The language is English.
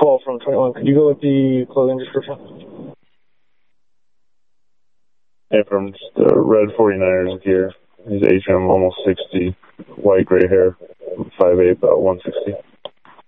12 from 21. Could you go with the clothing description? Yeah, from just red 49ers gear. He's HM, almost 60, white gray hair, 5'8", about 160.